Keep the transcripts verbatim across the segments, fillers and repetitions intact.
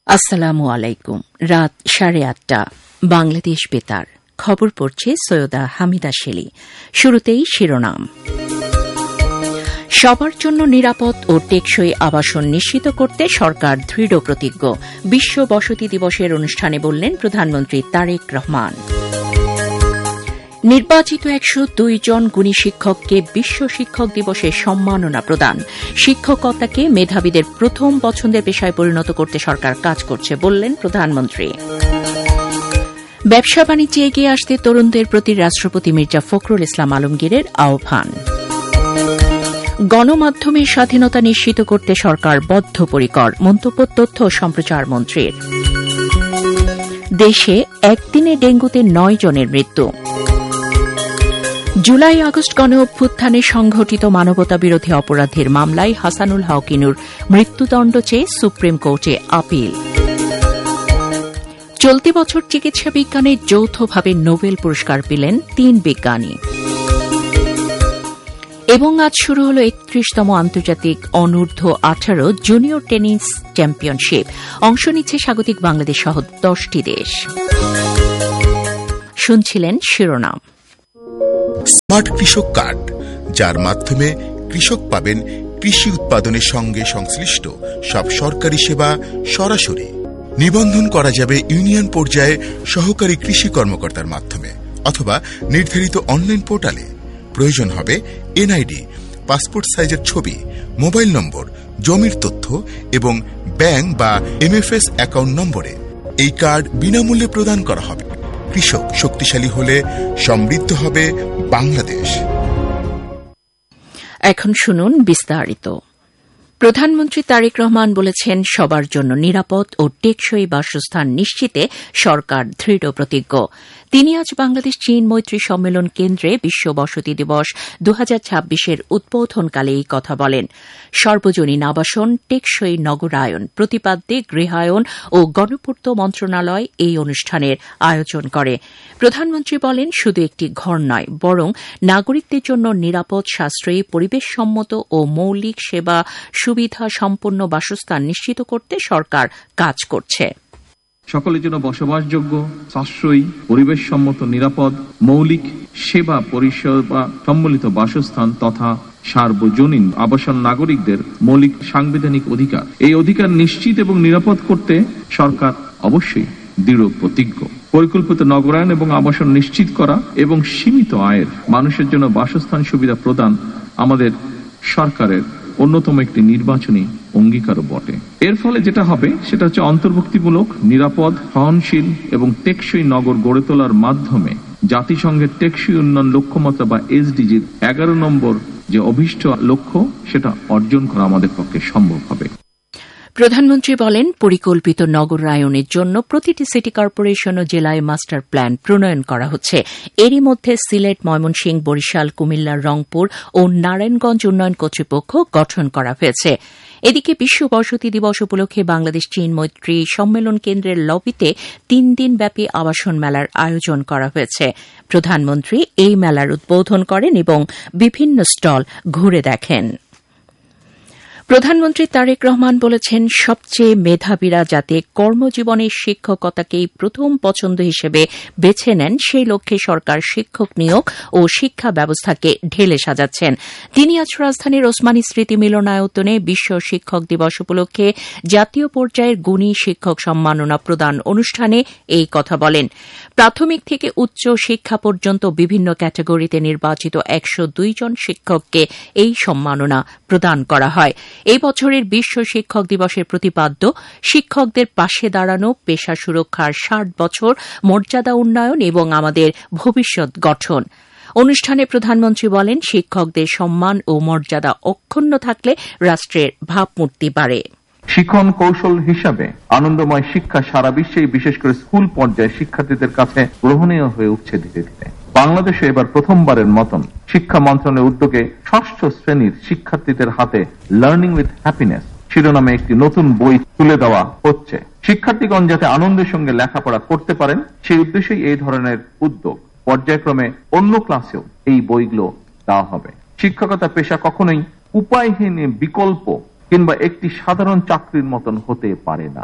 আসসালামু আলাইকুম। রাত সাড়ে আটটা বাংলাদেশ বেতার খবর পড়ছে সৈয়দা হামিদা শেলি। শুরুতেই শিরোনাম। সবার জন্য নিরাপদ ও টেকসই আবাসন নিশ্চিত করতে সরকার দৃঢ় প্রতিজ্ঞ। বিশ্ব বসতি দিবসের অনুষ্ঠানে বললেন প্রধানমন্ত্রী তারেক রহমান। নির্বাচিত একশো দুই জন গুণী শিক্ষককে বিশ্ব শিক্ষক দিবসে সম্মাননা প্রদান। শিক্ষকতাকে মেধাবীদের প্রথম পছন্দের পেশায় পরিণত করতে সরকার কাজ করছে বললেন প্রধানমন্ত্রী। ব্যবসা বাণিজ্যে এগিয়ে আসতে তরুণদের প্রতি রাষ্ট্রপতি মির্জা ফখরুল ইসলাম আলমগীরের আহ্বান। গণমাধ্যমের স্বাধীনতা নিশ্চিত করতে সরকার বদ্ধপরিকর মন্তব্য তথ্য ও সম্প্রচার মন্ত্রীর। দেশে একদিনে ডেঙ্গুতে নয় জনের মৃত্যু। জুলাই আগস্ট গণ অভ্যুত্থানে সংঘটিত মানবতা বিরোধী অপরাধের মামলায় হাসানুল হক ইনুর মৃত্যুদণ্ড চেয়ে সুপ্রিম কোর্টে আপিল। চলতি বছর চিকিৎসা বিজ্ঞানে যৌথভাবে নোবেল পুরস্কার পেলেন তিন বিজ্ঞানী। এবং আজ শুরু হল একত্রিশতম আন্তর্জাতিক অনূর্ধ্ব আঠারো জুনিয়র টেনিস চ্যাম্পিয়নশিপ। অংশ নিচ্ছে স্বাগতিক বাংলাদেশ সহ দশটি দেশ। শুনছিলেন শিরোনাম। স্মার্ট কৃষক কার্ড, যার মাধ্যমে কৃষক পাবেন কৃষি উৎপাদনের সঙ্গে সংশ্লিষ্ট সব সরকারি সেবা সরাসরি। নিবন্ধন করা যাবে ইউনিয়ন পর্যায়ে সহকারী কৃষি কর্মকর্তার মাধ্যমে অথবা নির্ধারিত অনলাইন পোর্টালে। প্রয়োজন হবে এনআইডি, পাসপোর্ট সাইজের ছবি, মোবাইল নম্বর, জমির তথ্য এবং ব্যাংক বা এমএফএস অ্যাকাউন্ট নম্বরে। এই কার্ড বিনামূল্যে প্রদান করা হবে। কৃষক শক্তিশালী হলে সমৃদ্ধ হবে বাংলাদেশ। এখন শুনুন বিস্তারিত। প্রধানমন্ত্রী তারেক রহমান বলেছেন, সবার জন্য নিরাপদ ও টেকসই বাসস্থান নিশ্চিতে সরকার দৃঢ় প্রতিজ্ঞ। তিনি আজ বাংলাদেশ চীন মৈত্রী সম্মেলন কেন্দ্রে বিশ্ব বসতি দিবস দু হাজার ছাব্বিশের উদ্বোধনকালে এই কথা বলেন। সর্বজনীন আবাসন, টেকসই নগরায়ন প্রতিপাদ্যে গৃহায়ন ও গণপূর্ত মন্ত্রণালয় এই অনুষ্ঠানের আয়োজন করে। প্রধানমন্ত্রী বলেন, শুধু একটি ঘর নয়, বরং নাগরিকদের জন্য নিরাপদ, সাশ্রয়ী, পরিবেশসম্মত ও মৌলিক সেবা সুবিধা সম্পন্ন বাসস্থান নিশ্চিত করতে সরকার কাজ করছে। সকলের জন্য বসবাসযোগ্য, সাশ্রয়ী, পরিবেশসম্মত, নিরাপদ, মৌলিক সেবা পরিষেবা সম্বলিত বাসস্থান তথা সার্বজনীন আবাসন নাগরিকদের মৌলিক সাংবিধানিক অধিকার। এই অধিকার নিশ্চিত এবং নিরাপদ করতে সরকার অবশ্যই দৃঢ় প্রতিজ্ঞ। পরিকল্পিত নগরায়ন এবং আবাসন নিশ্চিত করা এবং সীমিত আয়ের মানুষের জন্য বাসস্থান সুবিধা প্রদান আমাদের সরকারের অন্যতম একটি নির্বাচনী অঙ্গীকারও বটে। এর ফলে যেটা হবে সেটা হচ্ছে অন্তর্ভুক্তিমূলক, নিরাপদ, সহনশীল এবং টেকসই নগর গড়ে তোলার মাধ্যমে জাতিসংঘের টেকসই উন্নয়ন লক্ষ্যমাত্রা বা এসডিজির এগারো নম্বর যে অভীষ্ট লক্ষ্য সেটা অর্জন করা আমাদের পক্ষে সম্ভব হবে। প্রধানমন্ত্রী বলেন, পরিকল্পিত নগরায়নের জন্য প্রতিটি সিটি কর্পোরেশন ও জেলায় মাস্টার প্ল্যান প্রণয়ন করা হচ্ছে। এরই মধ্যে সিলেট, ময়মনসিংহ, বরিশাল, কুমিল্লা, রংপুর ও নারায়ণগঞ্জ উন্নয়ন কর্তৃপক্ষ গঠন করা হয়েছে। এদিকে বিশ্ব বসতি দিবস উপলক্ষে বাংলাদেশ চীন মৈত্রী সম্মেলন কেন্দ্রের লবিতে তিন দিনব্যাপী আবাসন মেলার আয়োজন করা হয়েছে। প্রধানমন্ত্রী এই মেলার উদ্বোধন করেন এবং বিভিন্ন স্টল ঘুরে দেখেন। প্রধানমন্ত্রী তারেক রহমান বলেছেন, সবচেয়ে মেধাবীরা যাতে কর্মজীবনের শিক্ষকতাকেই প্রথম পছন্দ হিসেবে বেছে নেন, সেই লক্ষ্যে সরকার শিক্ষক নিয়োগ ও শিক্ষা ব্যবস্থাকে ঢেলে সাজাচ্ছেন। তিনি আজ রাজধানীর ওসমানী স্মৃতি মিলনায়তনে বিশ্ব শিক্ষক দিবস উপলক্ষে জাতীয় পর্যায়ের গুণী শিক্ষক সম্মাননা প্রদান অনুষ্ঠানে এই কথা বলেন। প্রাথমিক থেকে উচ্চ শিক্ষা পর্যন্ত বিভিন্ন ক্যাটাগরিতে নির্বাচিত একশো দুই জন শিক্ষককে এই সম্মাননা প্রদান করা হয়। এই বছরের বিশ্ব শিক্ষক দিবসের প্রতিপাদ্য শিক্ষকদের পাশে দাঁড়ানো, পেশা সুরক্ষার ষাট বছর, মর্যাদা উন্নয়ন এবং আমাদের ভবিষ্যৎ গঠন। অনুষ্ঠানে প্রধানমন্ত্রী বলেন, শিক্ষকদের সম্মান ও মর্যাদা অক্ষুণ্ণ থাকলে রাষ্ট্রের ভাবমূর্তি বাড়ে। শিক্ষণ কৌশল হিসাবে আনন্দময় শিক্ষা সারা বিশ্বেই বিশেষ করে স্কুল পর্যায়ে শিক্ষার্থীদের কাছে গ্রহণীয় হয়ে উঠছে ধীরে ধীরে। বাংলাদেশে এবার প্রথমবারের মতন শিক্ষা মন্ত্রণালয়ের উদ্যোগে ষষ্ঠ শ্রেণীর শিক্ষার্থীদের হাতে লার্নিং উইথ হ্যাপিনেস শিরোনামে একটি নতুন বই তুলে দেওয়া হচ্ছে। শিক্ষার্থীগণ যাতে আনন্দের সঙ্গে লেখাপড়া করতে পারেন সেই উদ্দেশ্যেই এই ধরনের উদ্যোগ। পর্যায়ক্রমে অন্য ক্লাসেও এই বইগুলো দেওয়া হবে। শিক্ষকতা পেশা কখনোই উপায়হীন বিকল্প কিংবা একটি সাধারণ চাকরির মতন হতে পারে না।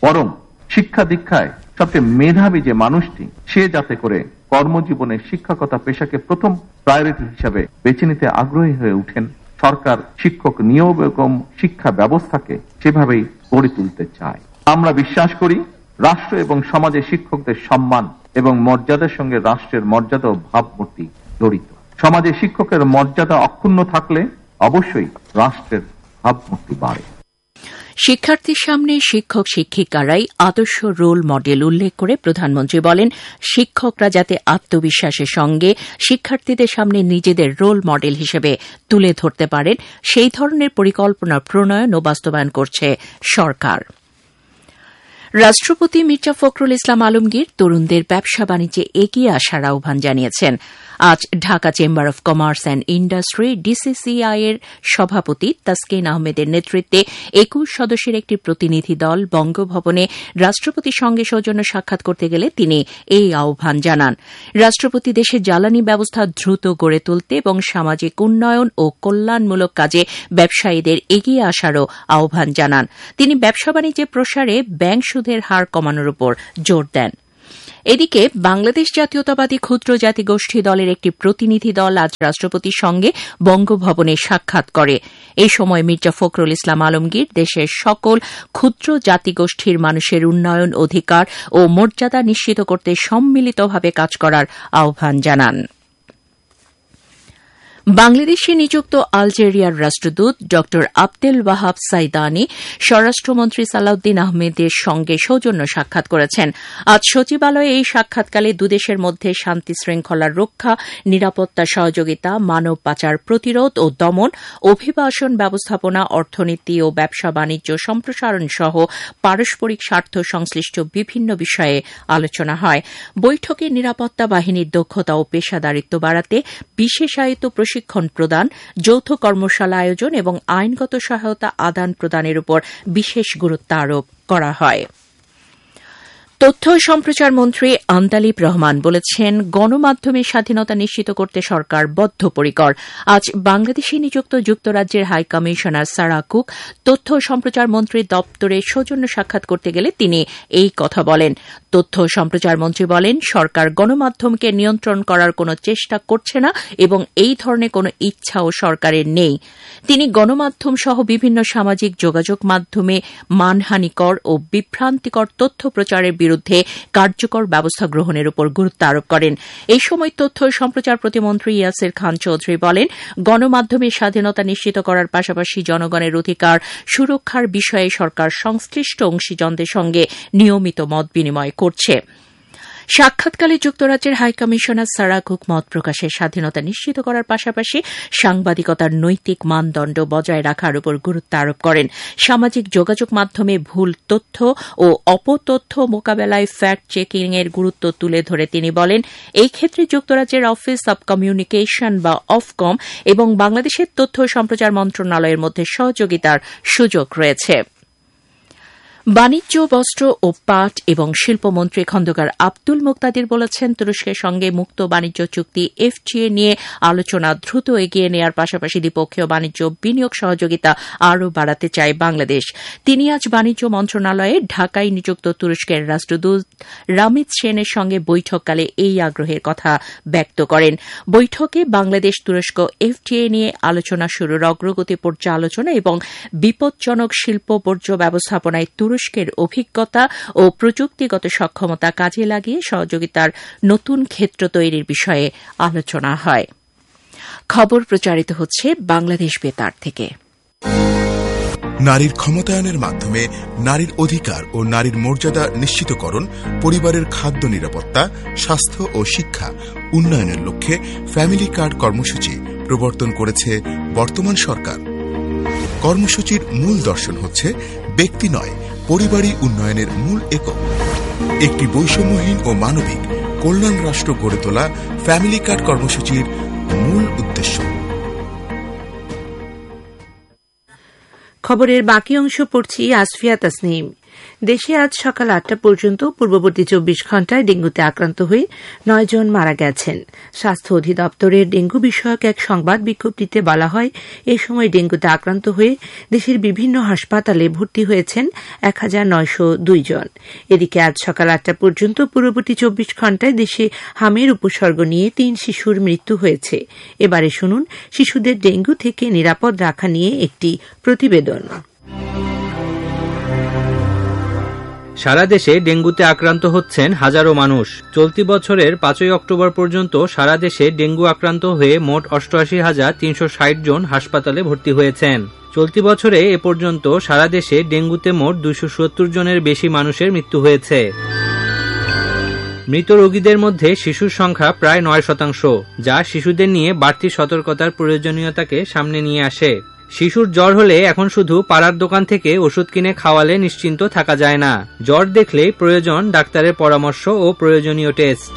বরং শিক্ষা দীক্ষায় সবচেয়ে মেধাবী যে মানুষটি সে যাতে করে কর্মজীবনে শিক্ষকতা পেশাকে প্রথম প্রায়োরিটি হিসাবে বেছে নিতে আগ্রহী হয়ে উঠেন, সরকার শিক্ষক নিয়োগ এবং শিক্ষা ব্যবস্থাকে সেভাবেই গড়ে তুলতে চায়। আমরা বিশ্বাস করি রাষ্ট্র এবং সমাজে শিক্ষকদের সম্মান এবং মর্যাদার সঙ্গে রাষ্ট্রের মর্যাদা ও ভাবমূর্তি জড়িত। সমাজে শিক্ষকের মর্যাদা অক্ষুণ্ণ থাকলে অবশ্যই রাষ্ট্রের ভাবমূর্তি বাড়ে। শিক্ষার্থীর সামনে শিক্ষক শিক্ষিকারাই আদর্শ রোল মডেল উল্লেখ করে প্রধানমন্ত্রী বলেন, শিক্ষকরা যাতে আত্মবিশ্বাসের সঙ্গে শিক্ষার্থীদের সামনে নিজেদের রোল মডেল হিসেবে তুলে ধরতে পারেন, সেই ধরনের পরিকল্পনা প্রণয়ন ও বাস্তবায়ন করছে সরকার। রাষ্ট্রপতি মির্জা ফখরুল ইসলাম আলমগীর তরুণদের ব্যবসা বাণিজ্যে এগিয়ে আসার আহ্বান জানিয়েছেন। আজ Dhaka chamber of commerce and industry DCCI এর সভাপতি তাসকিন আহমেদের নেতৃত্বে একুশ সদস্যের একটি প্রতিনিধি দল বঙ্গভবনে রাষ্ট্রপতির সঙ্গে সৌজন্য সাক্ষাৎ করতে গেলে তিনি এই আহ্বান জানান। রাষ্ট্রপতি দেশের জ্বালানি ব্যবস্থা দ্রুত গড়ে তুলতে এবং সামাজিক উন্নয়ন ও কল্যাণমূলক কাজে ব্যবসায়ীদের এগিয়ে আসারও আহ্বান জানান। তিনি ব্যবসা বাণিজ্যের প্রসারে ব্যাংক সুদের হার কমানোর উপর জোর দেন। এদিকে বাংলাদেশ জাতীয়তাবাদী ক্ষুদ্র জাতিগোষ্ঠী দলের একটি প্রতিনিধি দল আজ রাষ্ট্রপতির সঙ্গে বঙ্গভবনে সাক্ষাৎ করে। এই সময় মির্জা ফখরুল ইসলাম আলমগীর দেশের সকল ক্ষুদ্র জাতিগোষ্ঠীর মানুষের উন্নয়ন, অধিকার ও মর্যাদা নিশ্চিত করতে সম্মিলিতভাবে কাজ করার আহ্বান জানান। বাংলাদেশে নিযুক্ত আলজেরিয়ার রাষ্ট্রদূত ড আবদেল ওয়াহাব সাইদানি স্বরাষ্ট্রমন্ত্রী সালাউদ্দিন আহমেদের সঙ্গে সৌজন্য সাক্ষাৎ করেছেন। আজ সচিবালয়ে এই সাক্ষাৎকালে দুদেশের মধ্যে শান্তি শৃঙ্খলার রক্ষা, নিরাপত্তা সহযোগিতা, মানব পাচার প্রতিরোধ ও দমন, অভিবাসন ব্যবস্থাপনা, অর্থনীতি ও ব্যবসা বাণিজ্য সম্প্রসারণ সহ পারস্পরিক স্বার্থ সংশ্লিষ্ট বিভিন্ন বিষয়ে আলোচনা হয়। বৈঠকে নিরাপত্তা বাহিনীর দক্ষতা ও পেশাদারিত্ব বাড়াতে বিশেষায়িত প্রশিক্ষণ প্রদান, যৌথ কর্মশালা আয়োজন এবং আইনগত সহায়তা আদান প্রদানের উপর বিশেষ গুরুত্ব আরোপ করা হয়। তথ্য ও সম্প্রচার মন্ত্রী আন্দালিব রহমান বলেছেন, গণমাধ্যমের স্বাধীনতা নিশ্চিত করতে সরকার বদ্ধপরিকর। আজ বাংলাদেশে নিযুক্ত যুক্তরাজ্যের হাই কমিশনার সারা কুক তথ্য ও সম্প্রচার মন্ত্রীর দপ্তরে সৌজন্য সাক্ষাৎ করতে গেলে তিনি এই কথা বলেন। তথ্য ও সম্প্রচার মন্ত্রী বলেন, সরকার গণমাধ্যমকে নিয়ন্ত্রণ করার কোনো চেষ্টা করছে না এবং এই ধরনের কোনো ইচ্ছাও সরকারের নেই। তিনি গণমাধ্যম সহ বিভিন্ন সামাজিক যোগাযোগ মাধ্যমে মানহানিকর ও বিভ্রান্তিকর তথ্য প্রচারের বিরুদ্ধে কার্যকর ব্যবস্থা গ্রহণের উপর গুরুত্ব আরোপ করেন। এই সময় তথ্য ও সম্প্রচার প্রতিমন্ত্রী ইয়াসির খান চৌধুরী বলেন, গণমাধ্যমের স্বাধীনতা নিশ্চিত করার পাশাপাশি জনগণের অধিকার সুরক্ষার বিষয়ে সরকার সংশ্লিষ্ট অংশীজনদের সঙ্গে নিয়মিত মত বিনিময় করছে। সাক্ষাৎকালে যুক্তরাজ্যের হাইকমিশনার সারা কুক মত প্রকাশের স্বাধীনতা নিশ্চিত করার পাশাপাশি সাংবাদিকতার নৈতিক মানদণ্ড বজায় রাখার উপর গুরুত্ব আরোপ করেন। সামাজিক যোগাযোগ মাধ্যমে ভুল তথ্য ও অপতথ্য মোকাবেলায় ফ্যাক্ট চেকিং এর গুরুত্ব তুলে ধরে তিনি বলেন, এই ক্ষেত্রে যুক্তরাজ্যের অফিস অব কমিউনিকেশন বা অফকম এবং বাংলাদেশের তথ্য ও সম্প্রচার মন্ত্রণালয়ের মধ্যে সহযোগিতার সুযোগ রয়েছে। বাণিজ্য, বস্ত্র ও পাট এবং শিল্পমন্ত্রী খন্দকার আব্দুল মুকতাদির বলেছেন, তুরস্কের সঙ্গে মুক্ত বাণিজ্য চুক্তি এফটিএ নিয়ে আলোচনা দ্রুত এগিয়ে নেওয়ার পাশাপাশি দ্বিপক্ষীয় বাণিজ্য বিনিয়োগ সহযোগিতা আরও বাড়াতে চায় বাংলাদেশ। তিনি আজ বাণিজ্য মন্ত্রণালয়ে ঢাকায় নিযুক্ত তুরস্কের রাষ্ট্রদূত রামিজ সেনের সঙ্গে বৈঠককালে এই আগ্রহের কথা ব্যক্ত করেন। বৈঠকে বাংলাদেশ তুরস্ক এফটিএ নিয়ে আলোচনা শুরুর অগ্রগতি পর্যালোচনা এবং বিপজ্জনক শিল্প বর্জ্য ব্যবস্থাপনায় তুরস্কের অভিজ্ঞতা ও প্রযুক্তিগত সক্ষমতা কাজে লাগিয়ে সহযোগিতার নতুন ক্ষেত্র তৈরির বিষয়ে আলোচনা হয়। খবর প্রচারিত হচ্ছে বাংলাদেশ বেতার থেকে। নারীর ক্ষমতায়নের মাধ্যমে নারীর অধিকার ও নারীর মর্যাদা নিশ্চিতকরণ, পরিবারের খাদ্য নিরাপত্তা, স্বাস্থ্য ও শিক্ষা উন্নয়নের লক্ষ্যে ফ্যামিলি কার্ড কর্মসূচি প্রবর্তন করেছে বর্তমান সরকার। কর্মসূচির মূল দর্শন হচ্ছে ব্যক্তি নয়, পরিবারই উন্নয়নের মূল একক। একটি বৈষম্যহীন ও মানবিক কল্যাণ রাষ্ট্র গড়ে তোলা ফ্যামিলি কার্ড কর্মসূচির মূল উদ্দেশ্য। খবরের বাকি অংশ পড়ছি আসফিয়া তাসনিম। দেশে আজ সকাল আটটা পর্যন্ত পূর্ববর্তী চব্বিশ ঘণ্টায় ডেঙ্গুতে আক্রান্ত হয়ে নয় জন মারা গেছেন। স্বাস্থ্য অধিদপ্তরের ডেঙ্গু বিষয়ক এক সংবাদ বিজ্ঞপ্তিতে বলা হয়, এ সময় ডেঙ্গুতে আক্রান্ত হয়ে দেশের বিভিন্ন হাসপাতালে ভর্তি হয়েছেন এক হাজার নয়শো দুই জন। এদিকে আজ সকাল আটটা পর্যন্ত পূর্ববর্তী চব্বিশ ঘণ্টায় দেশে হামের উপসর্গ নিয়ে তিন শিশুর মৃত্যু হয়েছে। এবারে শুনুন শিশুদের ডেঙ্গু থেকে নিরাপদ রাখা নিয়ে একটি প্রতিবেদন। সারা দেশে ডেঙ্গুতে আক্রান্ত হচ্ছেন হাজারো মানুষ। চলতি বছরের পাঁচই অক্টোবর পর্যন্ত সারা দেশে ডেঙ্গু আক্রান্ত হয়ে মোট অষ্টআশি হাজার তিনশো ষাট জন হাসপাতালে ভর্তি হয়েছেন। চলতি বছরে এ পর্যন্ত সারা দেশে ডেঙ্গুতে মোট দুইশো সত্তর জনের বেশি মানুষের মৃত্যু হয়েছে। মৃত রোগীদের মধ্যে শিশুর সংখ্যা প্রায় নয় শতাংশ, যা শিশুদের নিয়ে বাড়তি সতর্কতার প্রয়োজনীয়তাকে সামনে নিয়ে আসে। শিশুর জ্বর হলে এখন শুধু পাড়ার দোকান থেকে ওষুধ কিনে খাওয়ালে নিশ্চিন্ত থাকা যায় না। জ্বর দেখলেই প্রয়োজন ডাক্তারের পরামর্শ ও প্রয়োজনীয় টেস্ট।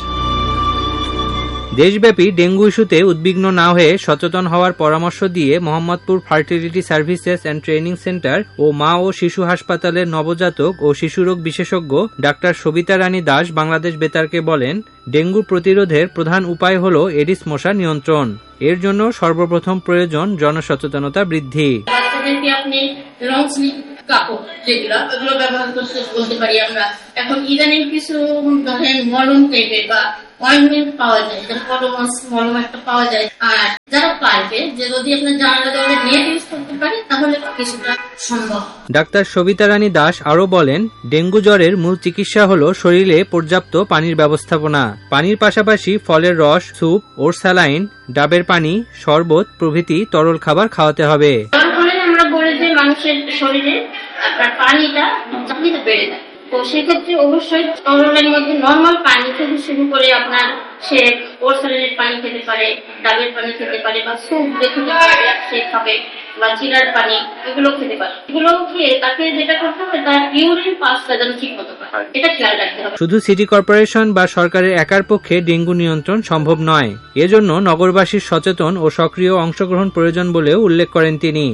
দেশব্যাপী ডেঙ্গু ইস্যুতে উদ্বিগ্ন না হয়ে সচেতন হওয়ার পরামর্শ দিয়ে Mohammadpur fertility services and training centre ও মা ও শিশু হাসপাতালের নবজাতক ও শিশুরোগ বিশেষজ্ঞ ডাক্তার সবিতা রানী দাস বাংলাদেশ বেতারকে বলেন, ডেঙ্গু প্রতিরোধের প্রধান উপায় হল এডিস মশা নিয়ন্ত্রণ। এর জন্য সর্বপ্রথম প্রয়োজন জনসচেতনতা বৃদ্ধি। আপনি লং স্লিভ কাপড় যেগুলো ওগুলো ব্যবহার করতে বলতে পারি আমরা। এখন ইদানিং কিছু ধরেন মলম টাইপের বা অয়েন্টমেন্ট পাওয়া যায়, পরমাস মলম একটা পাওয়া যায়। আর যারা পারবে যে যদি আপনার জানালা দলে নেট ইউজ করতে পারে তাহলে কিছুটা সম্ভব। ডাক্তার সবিতা রানী দাস আরো বলেন, ডেঙ্গু জ্বরের মূল চিকিৎসা হলো শরীরে পর্যাপ্ত পানির ব্যবস্থাপনা। পানির পাশাপাশি ফলের রস, স্যুপ, ওর স্যালাইন, ডাবের পানি, শরবত প্রভৃতি তরল খাবার খাওয়াতে হবে। আমরা বলি যে মানুষের শরীরে আপনার পানিটা চাহিদা বেড়ে যায়, তো সেক্ষেত্রে অবশ্যই তরলের মধ্যে নর্মাল পানি থেকে শুরু করে আপনার সে ওরসালের পানি খেতে পারে, ডাবের পানি খেতে পারে, বা স্যুপ দেখতে পারে সে খাবে, বা জিরার পানি, এগুলো খেতে পারে। এগুলো খেয়ে তাকে যেটা করতে হবে তার ইউরিন পাসটা যেন ঠিক মতো পায়, এটা খেয়াল রাখতে হবে। শুধু সিটি কর্পোরেশন বা সরকারের একার পক্ষে ডেঙ্গু নিয়ন্ত্রণ সম্ভব নয়। এজন্য নগরবাসীর সচেতন ও সক্রিয় অংশগ্রহণ প্রয়োজন বলেও উল্লেখ করেন তিনি।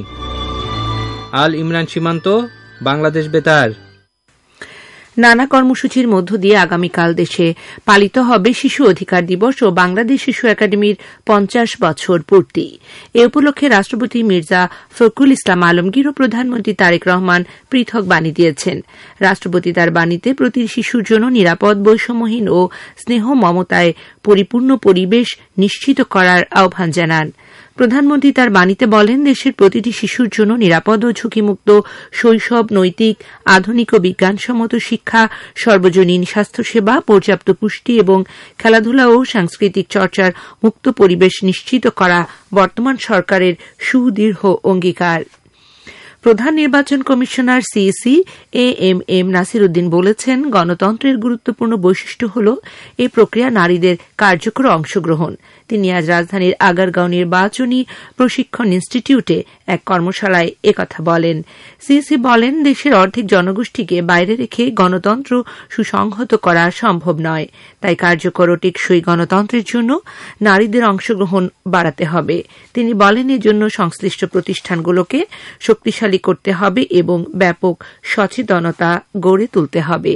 আল ইমরান সীমান্ত, বাংলাদেশ বেতার। নানা কর্মসূচির মধ্য দিয়ে আগামীকাল দেশে পালিত হবে শিশু অধিকার দিবস ও বাংলাদেশ শিশু একাডেমির পঞ্চাশ বছর পূর্তি। এ উপলক্ষে রাষ্ট্রপতি মির্জা ফখরুল ইসলাম আলমগীর ও প্রধানমন্ত্রী তারেক রহমান পৃথক বাণী দিয়েছেন। রাষ্ট্রপতি তার বাণীতে প্রতি শিশুর জন্য নিরাপদ, বৈষম্যহীন ও স্নেহ মমতায় পরিপূর্ণ পরিবেশ নিশ্চিত করার আহ্বান জানান। প্রধানমন্ত্রী তার বাণীতে বলেন, দেশের প্রতিটি শিশুর জন্য নিরাপদ ও ঝুঁকিমুক্ত শৈশব, নৈতিক, আধুনিক ও বিজ্ঞানসম্মত শিক্ষা, সর্বজনীন স্বাস্থ্যসেবা, পর্যাপ্ত পুষ্টি এবং খেলাধুলা ও সাংস্কৃতিক চর্চার মুক্ত পরিবেশ নিশ্চিত করা বর্তমান সরকারের সুদৃঢ় অঙ্গীকার। প্রধান নির্বাচন commissioner CEC A M M Nasir Uddin বলেছেন, গণতন্ত্রের গুরুত্বপূর্ণ বৈশিষ্ট্য হল এই প্রক্রিয়া নারীদের কার্যকর অংশগ্রহণ। তিনি আজ রাজধানীর আগারগাঁও নির্বাচনী প্রশিক্ষণ ইনস্টিটিউটে এক কর্মশালায় একথা বলেন। সিইসি বলেন, দেশের অর্ধেক জনগোষ্ঠীকে বাইরে রেখে গণতন্ত্র সুসংহত করা সম্ভব নয়। তাই কার্যকর ও টেকসই গণতন্ত্রের জন্য নারীদের অংশগ্রহণ বাড়াতে হবে। তিনি বলেন, এজন্য সংশ্লিষ্ট প্রতিষ্ঠানগুলোকে শক্তিশালী করতে হবে এবং ব্যাপক সচেতনতা গড়ে তুলতে হবে।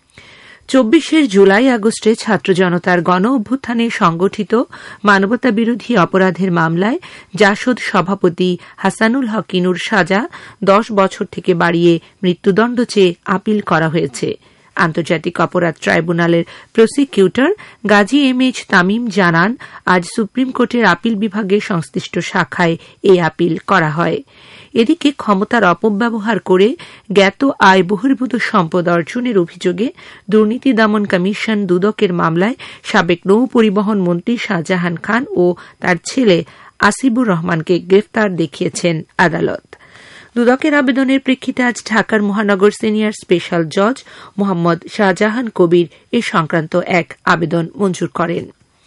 চব্বিশে জুলাই আগস্টে ছাত্র জনতার গণ অভ্যুত্থানে সংগঠিত মানবতা বিরোধী অপরাধের মামলায় জাসদ সভাপতি হাসানুল হক ইনুর সাজা দশ বছর থেকে বাড়িয়ে মৃত্যুদণ্ড চেয়ে আপিল করা হয়েছে। আন্তর্জাতিক অপরাধ ট্রাইব্যুনালের prosecutor Gazi M H Tamim জানান, আজ সুপ্রিম কোর্টের আপিল বিভাগের সংশ্লিষ্ট শাখায় এই আপিল করা হয়। এদিকে ক্ষমতার অপব্যবহার করে জ্ঞাত আয় বহির্ভূত সম্পদ অর্জনের অভিযোগে দুর্নীতি দমন কমিশন দুদকের মামলায় সাবেক নৌ পরিবহন মন্ত্রী শাহজাহান খান ও তার ছেলে আসিবুর রহমানকে গ্রেফতার দেখিয়েছেন আদালত। দুদকের আবেদনের প্রেক্ষিতে আজ ঢাকার মহানগর সিনিয়র স্পেশাল জজ মোহাম্মদ শাহজাহান কবির এ সংক্রান্ত এক আবেদন মঞ্জুর করেন।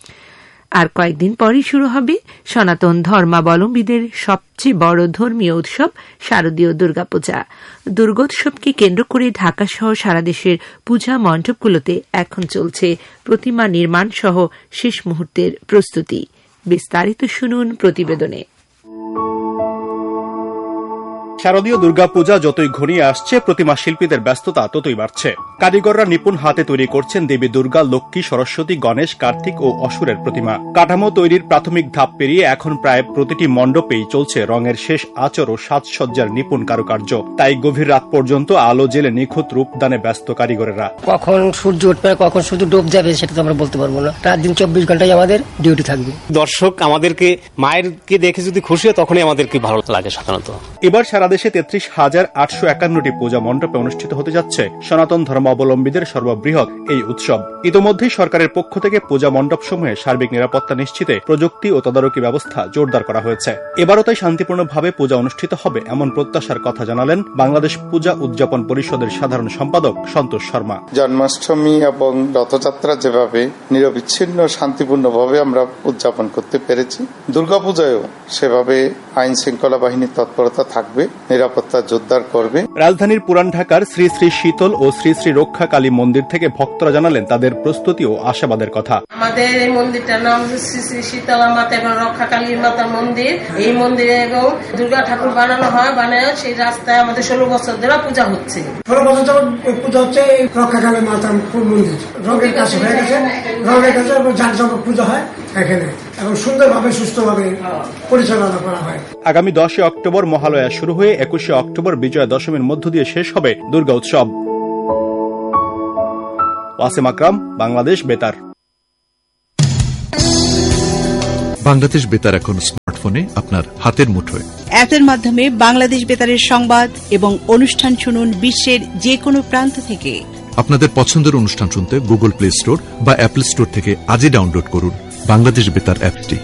আর কয়েকদিন পরই শুরু হবে সনাতন ধর্মাবলম্বীদের সবচেয়ে বড় ধর্মীয় উৎসব শারদীয় দুর্গাপূজা। দুর্গোৎসবকে কেন্দ্র করে ঢাকা সহ সারা দেশের পূজা মণ্ডপগুলোতে এখন চলছে প্রতিমা নির্মাণ সহ শেষ মুহূর্তের প্রস্তুতি। বিস্তারিত শুনুন প্রতিবেদনে। শারদীয় দুর্গাপূজা যতই ঘনিয়ে আসছে, প্রতিমা শিল্পীদের ব্যস্ততা ততই বাড়ছে। কারিগররা নিপুণ হাতে তৈরি করছেন দেবী দুর্গা, লক্ষ্মী, সরস্বতী, গণেশ, কার্তিক ও অসুরের প্রতিমা। কাঠামো তৈরির প্রাথমিক ধাপ পেরিয়ে এখন প্রায় প্রতিটি মণ্ডপেই চলছে রঙের শেষ আঁচড় ও সাজসজ্জার নিপুণ কারুকার্য। তাই গভীর রাত পর্যন্ত আলো জেলে নিখুঁত রূপদানে ব্যস্ত কারিগরেরা। কখন সূর্য উঠবে, কখন সূর্য ডুব যাবে সেটা তো আমরা বলতে পারবো না। রাত দিন চব্বিশ ঘন্টায় আমাদের ডিউটি থাকবে। দর্শক আমাদেরকে মায়েরকে দেখে যদি খুশি হয় তখনই আমাদেরকে ভালো লাগে সাধারণত। এবার সারা দেশে তেত্রিশ হাজার আটশো একান্নটি পূজা মণ্ডপে অনুষ্ঠিত হতে যাচ্ছে সনাতন ধর্মাবলম্বীদের সর্ববৃহৎ এই উৎসব। ইতোমধ্যেই সরকারের পক্ষ থেকে পূজা মণ্ডপসমূহে সার্বিক নিরাপত্তা নিশ্চিতে প্রযুক্তি ও তদারকি ব্যবস্থা জোরদার করা হয়েছে। এবারও তাই শান্তিপূর্ণভাবে পূজা অনুষ্ঠিত হবে এমন প্রত্যাশার কথা জানালেন বাংলাদেশ পূজা উদযাপন পরিষদের সাধারণ সম্পাদক সন্তোষ শর্মা। জন্মাষ্টমী এবং রথযাত্রা যেভাবে নিরবিচ্ছিন্ন শান্তিপূর্ণভাবে আমরা উদযাপন করতে পেরেছি, দুর্গাপূজায়ও সেভাবে আইন শৃঙ্খলা বাহিনীর তৎপরতা থাকবে, নিরাপত্তা জোরদার করবে। রাজধানীর পুরান ঢাকার শ্রী শ্রী শীতল ও শ্রী শ্রী রক্ষা কালী মন্দির থেকে ভক্তরা জানালেন তাদের প্রস্তুতি ও আশাবাদের কথা। আমাদের এই মন্দিরটার নাম শ্রী শ্রী শীতলা মাতা এবং রক্ষা কালী মাতার মন্দির। এই মন্দিরে এবং দুর্গা ঠাকুর বানানো হয়, বানায় সেই রাস্তায় আমাদের ষোলো বছর ধরে পূজা হচ্ছে। ষোলো বছর ধরে পূজা হচ্ছে রক্ষা কালী মাতার মন্দির। রঙের কাছে হয়ে গেছে, রঙের কাছে জাঁকজমক পূজা হয় এখানে এবং সুন্দরভাবে সুস্থভাবে পরিচালনা করা হয়। আগামী দশই অক্টোবর মহালয়া শুরু হয়ে একুশে অক্টোবর বিজয়া দশমীর মধ্য দিয়ে শেষ হবে দুর্গা উৎসব। ওয়াসিম আকরাম, বাংলাদেশ বেতার। বাংলাদেশ বেতার এখন স্মার্টফোনে আপনার হাতের মুঠোয়। অ্যাপের মাধ্যমে বাংলাদেশ বেতারের সংবাদ এবং অনুষ্ঠান শুনুন বিশ্বের যে কোনো প্রান্ত থেকে। আপনাদের পছন্দের অনুষ্ঠান শুনতে গুগল প্লে স্টোর বা অ্যাপল স্টোর থেকে আজই ডাউনলোড করুন বাংলাদেশ বেতার অ্যাপটি।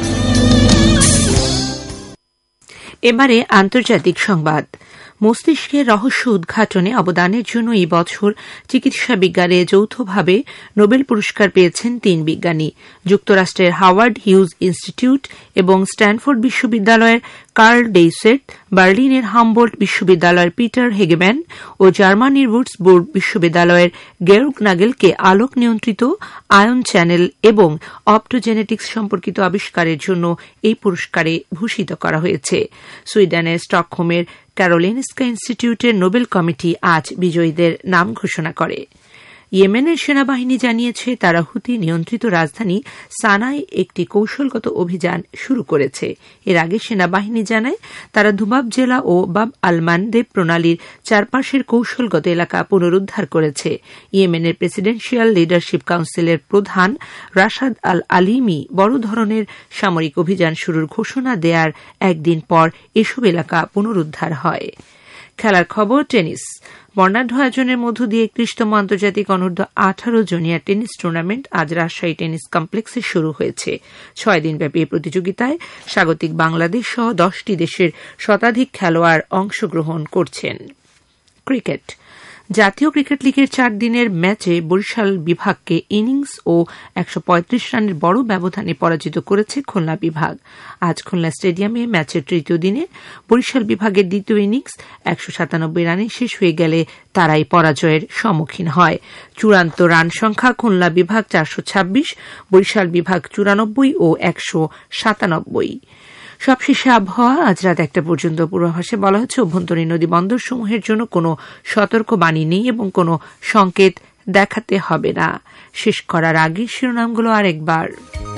এবারে আন্তর্জাতিক সংবাদ। মস্তিষ্কের রহস্য উদ্ঘাটনে অবদানের জন্য এই বছর চিকিৎসা বিজ্ঞানে যৌথভাবে নোবেল পুরস্কার পেয়েছেন তিন বিজ্ঞানী। যুক্তরাষ্ট্রের হাওয়ার্ড হিউজ ইনস্টিটিউট এবং স্ট্যানফোর্ড বিশ্ববিদ্যালয়ের কার্ল ডেইসেট, বার্লিনের হামবোল্ট বিশ্ববিদ্যালয়ের পিটার হেগেম্যান ও জার্মানির উডসবুর্গ বিশ্ববিদ্যালয়ের গের্গ নাগেলকে আলোক নিয়ন্ত্রিত আয়ন চ্যানেল এবং অপটোজেনেটিক্স সম্পর্কিত আবিষ্কারের জন্য এই পুরস্কারে ভূষিত করা হয়েছে। সুইডেনের স্টকহোমের ক্যারোলিনস্কা ইনস্টিটিউটের নোবেল কমিটি আজ বিজয়ীদের নাম ঘোষণা করে। ইয়েমেনের সেনাবাহিনী জানিয়েছে তারা হুতি নিয়ন্ত্রিত রাজধানী সানায় একটি কৌশলগত অভিযান শুরু করেছে। এর আগে সেনাবাহিনী জানায় তারা ধুবাব জেলা ও বাব আল মানদেব প্রণালীর চারপাশের কৌশলগত এলাকা পুনরুদ্ধার করেছে। ইয়েমেনের প্রেসিডেন্সিয়াল লিডারশিপ কাউন্সিলের প্রধান রাশাদ আল আলিমি বড় ধরনের সামরিক অভিযান শুরুর ঘোষণা দেওয়ার একদিন পর এসব এলাকা পুনরুদ্ধার হয়। খেলার খবর, টেনিস। বর্ণাঢ্য আয়োজনের মধ্য দিয়ে একত্রিশতম আন্তর্জাতিক অনূর্ধ্ব আঠারো জুনিয়র টেনিস টুর্নামেন্ট আজ রাজশাহী টেনিস কমপ্লেক্সে শুরু হয়েছে। ছয় দিনব্যাপী এই প্রতিযোগিতায় স্বাগতিক বাংলাদেশ সহ দশটি দেশের শতাধিক খেলোয়াড় অংশগ্রহণ করছেন। ক্রিকেট। জাতীয় ক্রিকেট লিগের চার দিনের ম্যাচে বরিশাল বিভাগকে ইনিংস ও একশো পঁয়ত্রিশ রানের বড় ব্যবধানে পরাজিত করেছে খুলনা বিভাগ। আজ খুলনা স্টেডিয়ামে ম্যাচের তৃতীয় দিনে বরিশাল বিভাগের দ্বিতীয় ইনিংস একশো সাতানব্বই রানে শেষ হয়ে গেলে তারাই পরাজয়ের সম্মুখীন হয়। চূড়ান্ত রান সংখ্যা খুলনা বিভাগ চারশো ছাব্বিশ, বরিশাল বিভাগ চুরানব্বই ও একশো সাতানব্বই। সবশেষে আবহাওয়া। আজ রাত একটা পর্যন্ত পূর্বাভাসে বলা হচ্ছে অভ্যন্তরীণ নদী বন্দর সমূহের জন্য কোনো সতর্কবাণী নেই এবং কোনো সংকেত দেখাতে হবে না। শেষ করার আগে শিরোনামগুলো আরেকবার।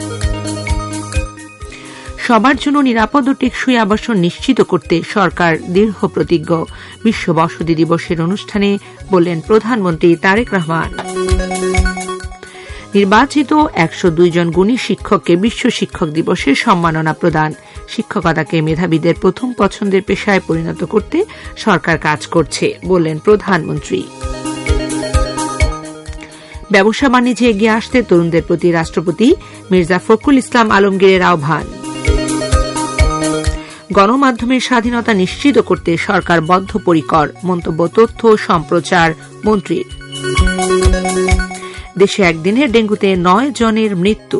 সবার জন্য নিরাপদ ও টেকসই আবাসন নিশ্চিত করতে সরকার দৃঢ় প্রতিজ্ঞ। বিশ্ব বসতি দিবসের অনুষ্ঠানে বললেন প্রধানমন্ত্রী তারেক রহমান। নির্বাচিত একশো দুই জন গুণী শিক্ষককে বিশ্ব শিক্ষক দিবসে সম্মাননা প্রদান। শিক্ষকতাকে মেধাবীদের প্রথম পছন্দের পেশায় পরিণত করতে সরকার কাজ করছে বললেন প্রধানমন্ত্রী। ব্যবসা বাণিজ্যে এগিয়ে আসতে তরুণদের প্রতি রাষ্ট্রপতি মির্জা ফখরুল ইসলাম আলমগীরের আহ্বান। গণমাধ্যমের স্বাধীনতা নিশ্চিত করতে সরকার বদ্ধপরিকর মন্তব্য তথ্য সম্প্রচার মন্ত্রীর। দেশে একদিনের ডেঙ্গুতে নয় জনের মৃত্যু।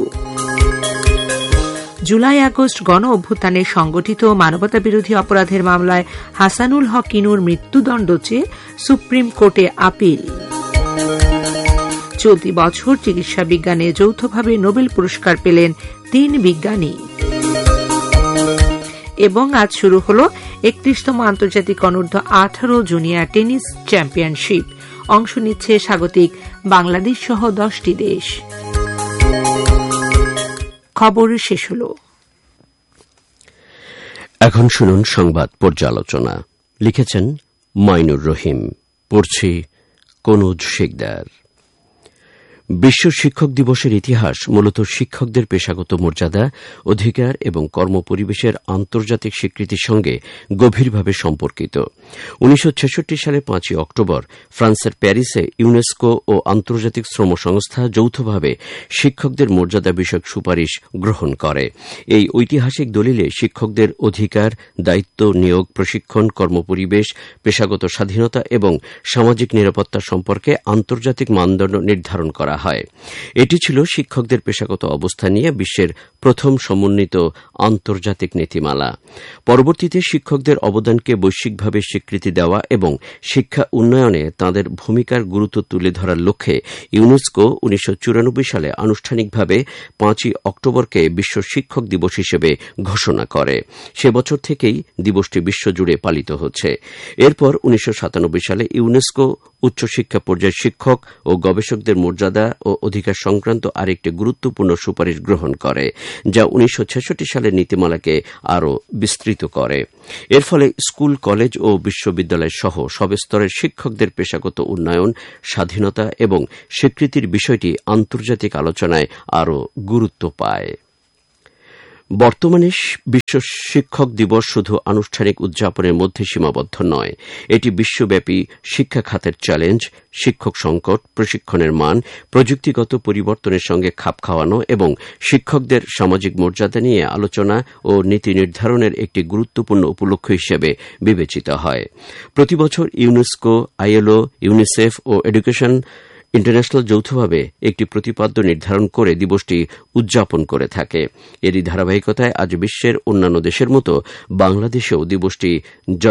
জুলাই আগস্ট গণ অভ্যুত্থানে সংগঠিত মানবতা বিরোধী অপরাধের মামলায় হাসানুল হক কিনুর মৃত্যুদণ্ড চেয়ে সুপ্রিম কোর্টে আপিল। চলতি বছর চিকিৎসা বিজ্ঞানে যৌথভাবে নোবেল পুরস্কার পেলেন তিন বিজ্ঞানী। এবং আজ শুরু হল একত্রিশতম আন্তর্জাতিক অনূর্ধ্ব আঠারো জুনিয়র টেনিস চ্যাম্পিয়নশিপ। অংশ নিচ্ছে স্বাগতিক বাংলাদেশ সহ দশটি দেশ। খবর শেষ হল। এখন শুনুন সংবাদ পর্যালোচনা। লিখেছেন মাইনুর রহিম, পড়ছি কনুজ শিকদার। বিশ্ব শিক্ষক দিবসের ইতিহাস মূলত শিক্ষকদের পেশাগত মর্যাদা, অধিকার এবং কর্মপরিবেশের আন্তর্জাতিক স্বীকৃতির সঙ্গে গভীরভাবে সম্পর্কিত। উনিশশো ছেষট্টি সালে পাঁচই অক্টোবর ফ্রান্সের প্যারিসে ইউনেস্কো ও আন্তর্জাতিক শ্রম সংস্থা যৌথভাবে শিক্ষকদের মর্যাদা বিষয়ক সুপারিশ গ্রহণ করে। এই ঐতিহাসিক দলিলে শিক্ষকদের অধিকার, দায়িত্ব, নিয়োগ, প্রশিক্ষণ, কর্মপরিবেশ, পেশাগত স্বাধীনতা এবং সামাজিক নিরাপত্তা সম্পর্কে আন্তর্জাতিক মানদণ্ড নির্ধারণ করা হয়। এটি ছিল শিক্ষকদের পেশাগত অবস্থা নিয়ে বিশ্বের প্রথম সমন্বিত আন্তর্জাতিক নীতিমালা। পরবর্তীতে শিক্ষকদের অবদানকে বৈশ্বিকভাবে স্বীকৃতি দেওয়া এবং শিক্ষা উন্নয়নে তাঁদের ভূমিকার গুরুত্ব তুলে ধরার লক্ষ্যে ইউনেস্কো উনিশশো চুরানব্বই সালে আনুষ্ঠানিকভাবে পাঁচই অক্টোবরকে বিশ্ব শিক্ষক দিবস হিসেবে ঘোষণা করে। সে বছর থেকেই দিবসটি বিশ্বজুড়ে পালিত হচ্ছে। এরপর উনিশশো সাতানব্বই সালে ইউনেস্কো উচ্চশিক্ষা পর্যায়ের শিক্ষক ও গবেষকদের মর্যাদা ও অধিকার সংক্রান্ত আরেকটি গুরুত্বপূর্ণ সুপারিশ গ্রহণ করে, যা উনিশশো ছেষট্টি সালের নীতিমালাকে আরও বিস্তৃত করে। এর ফলে স্কুল, কলেজ ও বিশ্ববিদ্যালয় সহ সব স্তরের শিক্ষকদের পেশাগত উন্নয়ন, স্বাধীনতা এবং স্বীকৃতির বিষয়টি আন্তর্জাতিক আলোচনায় আরও গুরুত্ব পায়। বর্তমানে বিশ্ব শিক্ষক দিবস শুধু আনুষ্ঠানিক উদযাপনের মধ্যে সীমাবদ্ধ নয়। এটি বিশ্বব্যাপী শিক্ষা খাতের চ্যালেঞ্জ, শিক্ষক সংকট, প্রশিক্ষণের মান, প্রযুক্তিগত পরিবর্তনের সঙ্গে খাপ খাওয়ানো এবং শিক্ষকদের সামাজিক মর্যাদা নিয়ে আলোচনা ও নীতি নির্ধারণের একটি গুরুত্বপূর্ণ উপলক্ষ্য হিসেবে বিবেচিত হয়। প্রতিবছর ইউনেস্কো, আইএলও, ইউনিসেফ ও এডুকেশন ইন্টারন্যাশনাল যৌথভাবে একটি প্রতিপাদ্য নির্ধারণ করে দিবসটি উদযাপন করে থাকে। এরই ধারাবাহিকতায় আজ বিশ্বের অন্যান্য দেশের মতো বাংলাদেশেও দিবসটি